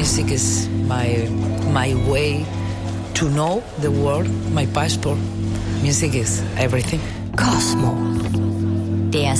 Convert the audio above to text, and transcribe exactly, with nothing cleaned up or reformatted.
music is my my way to know the world, my passport. Music is everything. Cosmo. Der